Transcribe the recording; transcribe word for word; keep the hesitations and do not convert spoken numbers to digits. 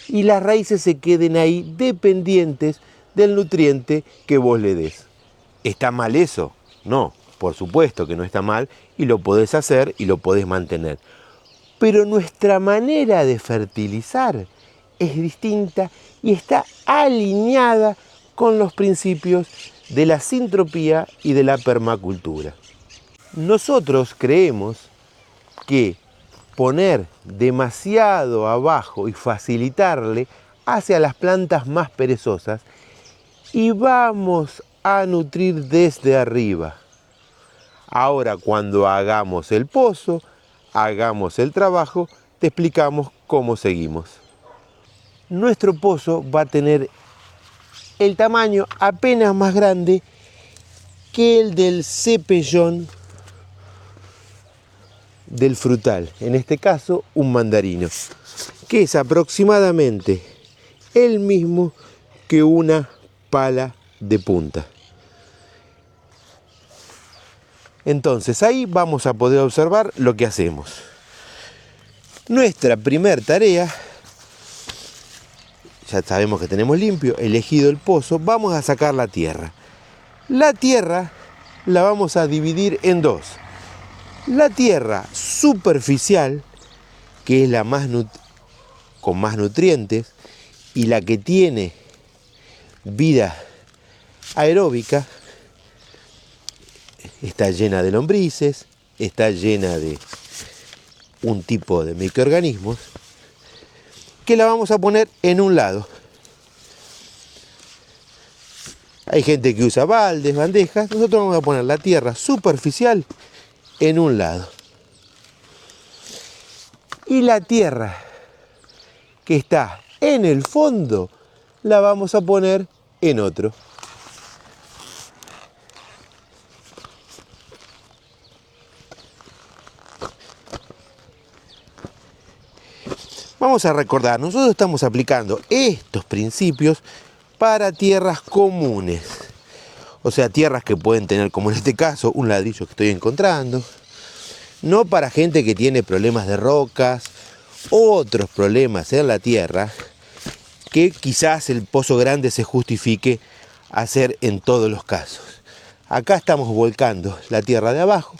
y las raíces se queden ahí dependientes del nutriente que vos le des. ¿Está mal eso? No, por supuesto que no está mal y lo podés hacer y lo podés mantener. Pero nuestra manera de fertilizar es distinta y está alineada con los principios de la sintropía y de la permacultura. Nosotros creemos que poner demasiado abajo y facilitarle hacia las plantas más perezosas y vamos a nutrir desde arriba. Ahora, cuando hagamos el pozo, hagamos el trabajo, te explicamos cómo seguimos. Nuestro pozo va a tener el tamaño apenas más grande que el del cepellón del frutal, en este caso un mandarino, que es aproximadamente el mismo que una pala de punta. Entonces ahí vamos a poder observar lo que hacemos. Nuestra primer tarea, ya sabemos que tenemos limpio, elegido el pozo, vamos a sacar la tierra. La tierra la vamos a dividir en dos. La tierra superficial, que es la más con más nutrientes y la que tiene vida aeróbica, está llena de lombrices, está llena de un tipo de microorganismos, que la vamos a poner en un lado. Hay gente que usa baldes, bandejas, nosotros vamos a poner la tierra superficial en un lado. Y la tierra que está en el fondo la vamos a poner en otro. Vamos a recordar, nosotros estamos aplicando estos principios para tierras comunes. O sea, tierras que pueden tener, como en este caso, un ladrillo que estoy encontrando. No para gente que tiene problemas de rocas, otros problemas en la tierra, que quizás el pozo grande se justifique hacer en todos los casos. Acá estamos volcando la tierra de abajo